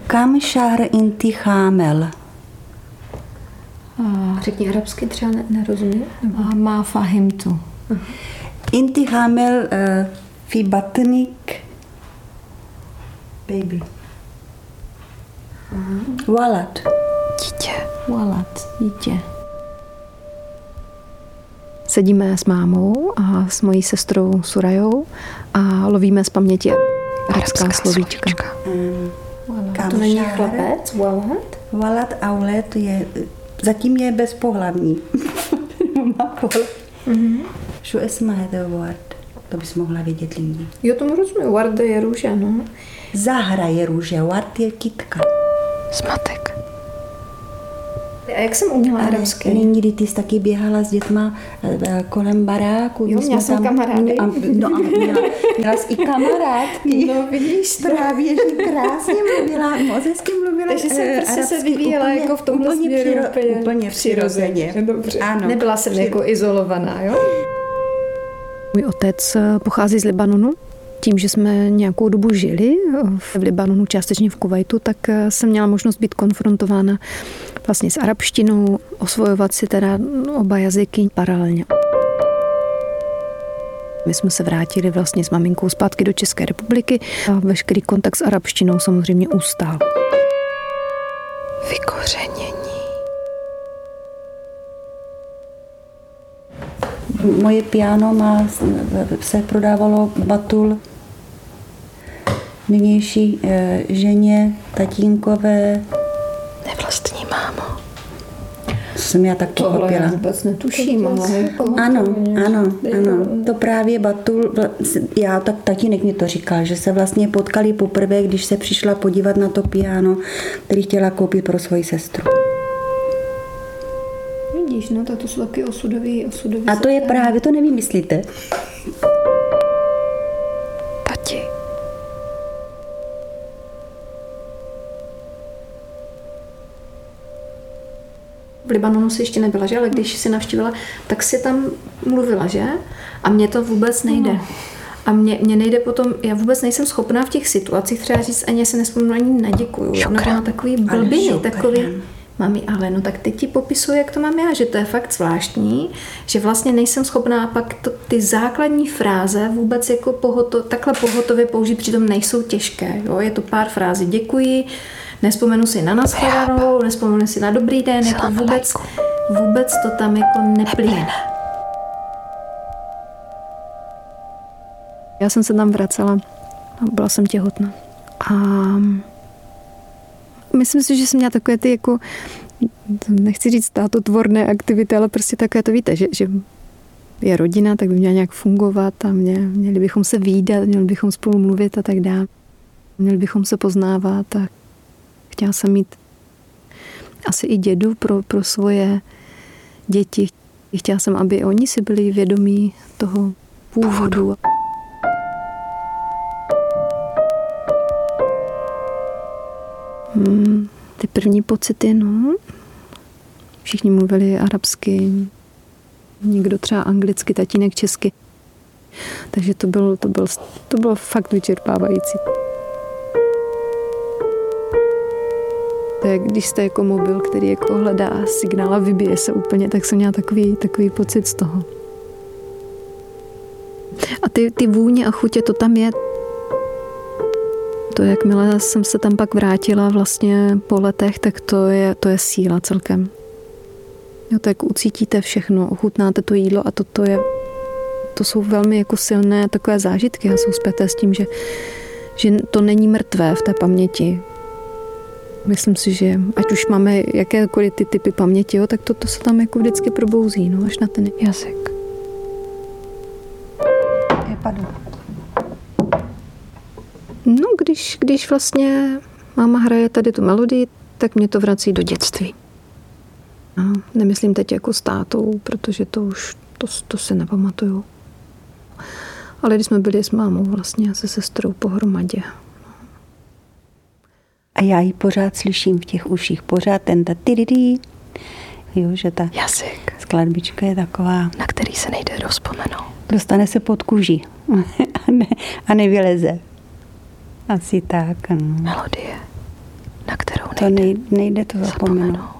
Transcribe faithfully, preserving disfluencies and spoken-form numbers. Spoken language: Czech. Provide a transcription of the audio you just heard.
Kam šahr inti chámel. Řekni arabsky, třeba ne, nerozumím. Má fahimtu. Inti chámel uh, fi batnik baby. Walad. Dítě. Walad. Dítě. Sedíme s mámou a s mojí sestrou Surajou a lovíme z paměti arabská slovíčka. Um, to není chlapec? Walad? Walad aulad je, zatím je bezpohlavní. Mm-hmm. Šo esma je to ward? To bys mohla vědět lidi. Jo, tomu rozumím. Warda je růže, no. Zahra je růže, ward je kytka. Smatek. A jak jsem uměla arabsky? Nyní, kdy ty jsi taky běhala s dětma kolem baráku. Jo, měla jsem kamarády. A, no a měla, měla jsi i kamarádky. No vidíš to. Právě, že krásně mluvila, moc hezky mluvila. Takže jsem prostě arabsky, se vyvíjela úplně, jako v tomhle úplně směru. Přiro, úplně, úplně přirozeně. Dobře. Ano. Nebyla jsem Přiro... jako izolovaná, jo? Můj otec pochází z Libanonu. Tím, že jsme nějakou dobu žili v Libanonu, částečně v Kuvajtu, tak jsem měla možnost být konfrontována vlastně s arabštinou, osvojovat si teda oba jazyky paralelně. My jsme se vrátili vlastně s maminkou zpátky do České republiky a veškerý kontakt s arabštinou samozřejmě ustál. Vykořenění. Moje piano má, se prodávalo Batul nynější e, ženě, tatínkové. Nevlastní mámo. Jsem já tak Tohle pochopila. já vůbec netuším. Ale Ano, ano, ano. To právě Batul, já tak tatínek mi to říkal, že se vlastně potkali poprvé, když se přišla podívat na to piano, který chtěla koupit pro svoji sestru. Vidíš, no to jsou taky osudový, osudový. A to je právě, to nevymyslíte. Tati. V Libanonu si ještě nebyla, že? Ale když si navštívila, tak si tam mluvila, že? A mně to vůbec nejde. No. A mě, mě nejde potom, já vůbec nejsem schopná v těch situacích třeba říct, ani se nespomenu ani na děkuju. Nebo na takový blbiny, takový... Mami, ale no tak teď ti popisuju, jak to mám já, že to je fakt zvláštní, že vlastně nejsem schopná pak to, ty základní fráze vůbec jako pohoto, takhle pohotově použít, přitom nejsou těžké. Jo? Je to pár frází. Děkuji, nespomenu si na nashledanou, nespomenu si na dobrý den, jako vůbec, vůbec to tam jako neplyne. Já jsem se tam vracela a byla jsem těhotná. A myslím si, že jsem měla takové ty jako, nechci říct státotvorné aktivity, ale prostě takové to víte, že, že je rodina, tak by měla nějak fungovat a mě, měli bychom se vídat, měli bychom spolu mluvit a tak dále. Měli bychom se poznávat a chtěla jsem mít asi i dědu pro, pro svoje děti. Chtěla jsem, aby oni si byli vědomí toho původu. Hmm, ty první pocity, no. Všichni mluvili arabsky, někdo třeba anglicky, tatínek česky. Takže to bylo, to bylo, to bylo fakt vyčerpávající. To je, když jste jako mobil, který jako hledá signál a vybije se úplně, tak jsem měla takový, takový pocit z toho. A ty, ty vůně a chutě, to tam je. To, jakmile jsem se tam pak vrátila vlastně po letech, tak to je, to je síla celkem. Jo, tak ucítíte všechno, ochutnáte to jídlo a to, to je, to jsou velmi jako silné takové zážitky a jsou zpěté s tím, že, že to není mrtvé v té paměti. Myslím si, že ať už máme jakékoliv ty typy paměti, jo, tak to, to se tam jako vždycky probouzí, no, až na ten jazyk. Je padl. No, když, když vlastně máma hraje tady tu melodii, tak mě to vrací do dětství. No, nemyslím teď jako s tátou, protože to už, to, to si nepamatuju. Ale když jsme byli s mámou vlastně a se sestrou pohromadě. A já ji pořád slyším v těch uších, pořád ten ta tididí. Jo, že ta jazyk. Skladbička je taková, na který se nejde rozpomenout. Dostane se pod kůži a, ne, a nevyleze. Asi tak, ano. Melodie na kterou nejde, to nejde to zapomenout. zapomenout.